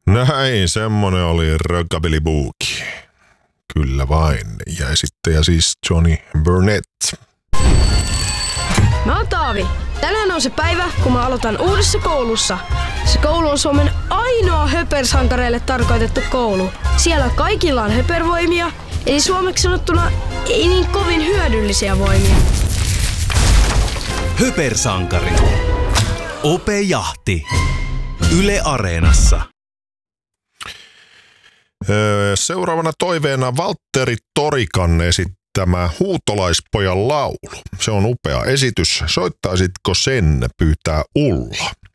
Näin, semmonen oli Rockabilly Boogie. Kyllä vain. Ja esittäjä siis Johnny Burnett. Mä oon Taavi. Tänään on se päivä, kun mä aloitan uudessa koulussa. Se koulu on Suomen ainoa höpersankareille tarkoitettu koulu. Siellä kaikilla on höpervoimia, eli suomeksi sanottuna ei niin kovin hyödyllisiä voimia. Höpersankari. Ope Jahti. Yle Areenassa. Seuraavana toiveena Valtteri Torikan esittämä Huutolaispojan laulu. Se on upea esitys. Soittaisitko sen, pyytää Ulla.